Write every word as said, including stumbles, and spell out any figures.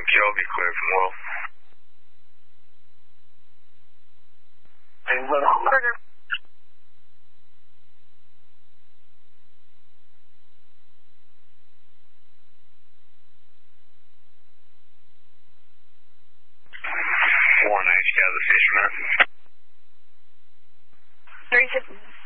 Joby, clear from Wolf. Hey, what up? Burger. One, nice, got the fisherman. thirty-six.